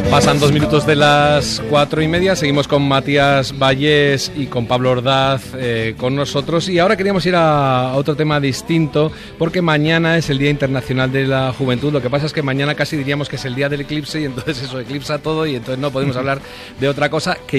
Pasan 2 minutos de las 4:30, seguimos con Matías Vallés y con Pablo Ordaz con nosotros, y ahora queríamos ir a otro tema distinto, porque mañana es el Día Internacional de la Juventud. Lo que pasa es que mañana casi diríamos que es el día del eclipse, y entonces eso eclipsa todo, y entonces no podemos hablar de otra cosa, que